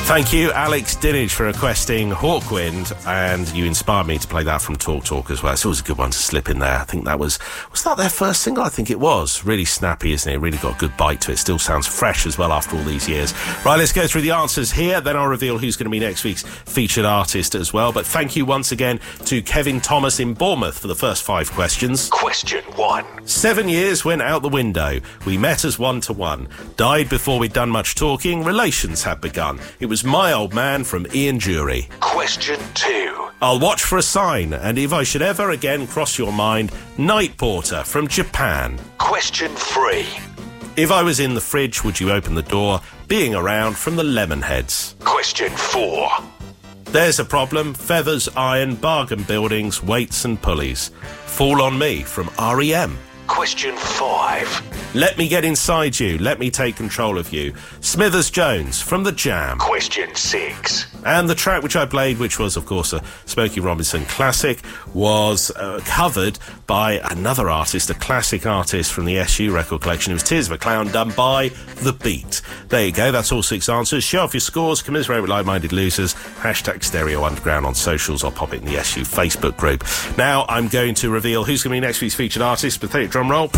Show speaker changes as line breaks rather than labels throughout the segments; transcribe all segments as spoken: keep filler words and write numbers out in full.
Thank you, Alex Dinage, for requesting Hawkwind, and you inspired me to play that from Talk Talk as well. It's always a good one to slip in there. I think that was, was that their first single? I think it was. Really snappy, isn't it? Really got a good bite to it. Still sounds fresh as well after all these years. Right, let's go through the answers here, then I'll reveal who's going to be next week's featured artist as well. But thank you once again to Kevin Thomas in Bournemouth for the first five questions.
Question one.
Seven years went out the window. We met as one to one. Died before we'd done much talking. Relations had begun. It was My Old Man from Ian Jury.
Question two.
I'll watch for a sign, and if I should ever again cross your mind, Night Porter from Japan.
Question three.
If I was in the fridge, would you open the door? Being around from the Lemonheads.
Question four.
There's a problem. Feathers, iron, bargain buildings, weights and pulleys. Fall on Me from R E M.
Question five.
Let Me Get Inside You, Let Me Take Control of You. Smithers Jones from The Jam.
Question six.
And the track which I played, which was, of course, a Smokey Robinson classic, was uh, covered by another artist, a classic artist from the S U record collection. It was Tears of a Clown, done by The Beat. There you go, that's all six answers. Show off your scores, commiserate with like-minded losers, hashtag Stereo Underground on socials, or pop it in the S U Facebook group. Now, I'm going to reveal who's going to be next week's featured artist. Pathetic drum roll.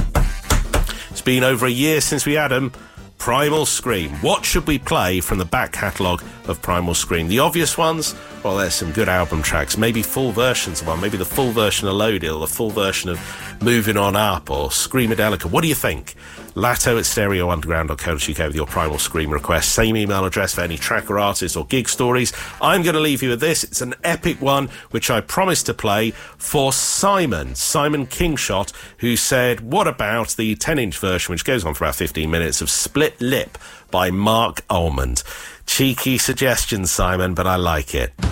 It's been over a year since we had him. Primal Scream. What should we play from the back catalogue of Primal Scream? The obvious ones? Well, there's some good album tracks. Maybe full versions of one. Maybe the full version of Loaded, or the full version of Moving On Up, or Screamadelica. What do you think? Latto at stereo underground dot co dot U K with your Primal Scream request. Same email address for any track or artist or gig stories. I'm going to leave you with this. It's an epic one, which I promised to play for Simon, Simon Kingshot, who said, what about the ten-inch version, which goes on for about fifteen minutes, of Split Lip by Mark Almond? Cheeky suggestion, Simon, but I like it.